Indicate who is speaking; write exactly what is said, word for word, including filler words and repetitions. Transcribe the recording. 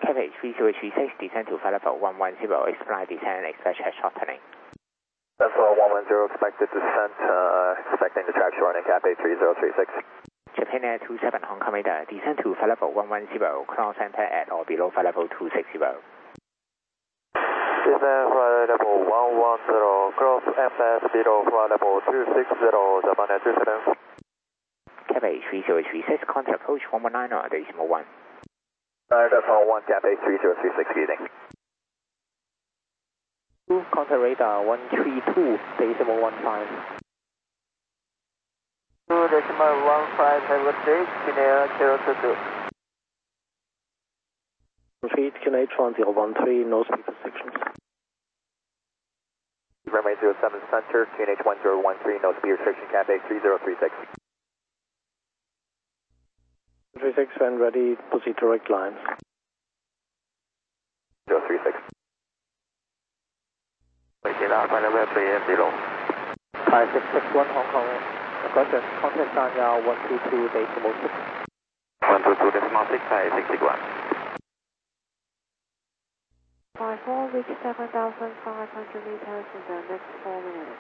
Speaker 1: Cabbage three zero three six, descend to flight level one one zero, expect descent, expect check shortening.
Speaker 2: That's one one zero, expected descent, uh, expecting the track shortening, Cabbage three zero three six.
Speaker 1: Japan Air two seven Hong Kong radar, descend to flight level one one zero, cross center at or below flight level two six zero.
Speaker 2: Descend flight level one one zero, cross M S below flight level two six zero, Japan Air two seven.
Speaker 1: Cabbage three zero three six, contact approach one one nine or decimal one.
Speaker 2: Uh, that's one one, Cabbage three zero three six, feeding.
Speaker 3: Contact radar one three two, decimal one five.
Speaker 2: two decimal one five, have a six, Kinea zero two two.
Speaker 3: Repeat, Kinea one zero one three, no speed restrictions.
Speaker 2: Runway zero seven center, Q N H one zero one three, no speed restriction, Cabbage three zero three six.
Speaker 3: three six, when ready, proceed direct line.
Speaker 2: zero three six. Wait, get out, final level three and zero.
Speaker 3: five six six one Hong Kong, aggressive, contact Sanya one two two, decimal six.
Speaker 2: one two two, decimal six, five six six one.
Speaker 4: five four, reach seven thousand five hundred meters in the next four minutes.